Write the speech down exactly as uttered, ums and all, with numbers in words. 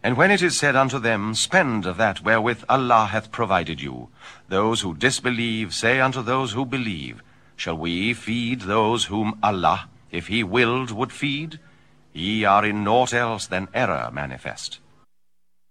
And when it is said unto them, Spend of that wherewith Allah hath provided you, those who disbelieve say unto those who believe, Shall we feed those whom Allah, if he willed, would feed? Ye are in naught else than error manifest.